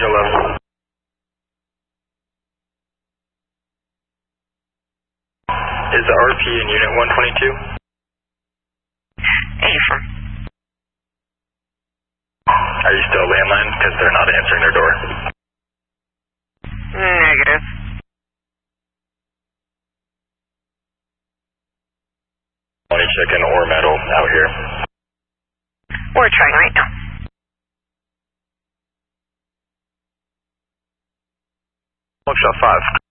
your level? Is the RP in unit 122? Affirm. Are you still landline? Because they're not answering their door. Negative. Only chicken or metal out here. We're trying right now. Shot 5.